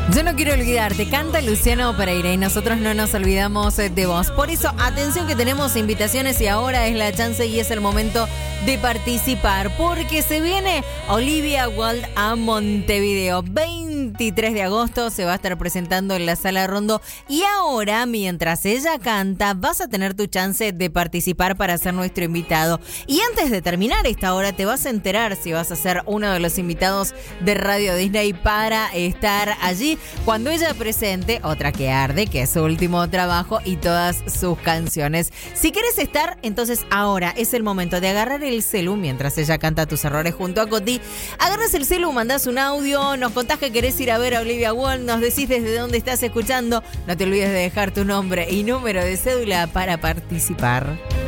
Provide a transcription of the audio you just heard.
Yo no quiero olvidarte, canta Luciano Pereira y nosotros no nos olvidamos de vos. Por eso, atención que tenemos invitaciones y ahora es la chance y es el momento de participar. Porque se viene Olivia Wilde a Montevideo. 23 de agosto se va a estar presentando en la Sala Rondo. Y ahora, mientras ella canta, vas a tener tu chance de participar para ser nuestro invitado. Y antes de terminar esta hora, te vas a enterar si vas a ser uno de los invitados de Radio Disney para estar allí cuando ella presente Otra que Arde, que es su último trabajo, y todas sus canciones. Si quieres estar, entonces ahora es el momento de agarrar el celu mientras ella canta Tus Errores junto a Coti. Agarras el celu, mandás un audio, nos contás que querés ir a ver a Olivia Wilde, nos decís desde dónde estás escuchando. No te olvides de dejar tu nombre y número de cédula para participar.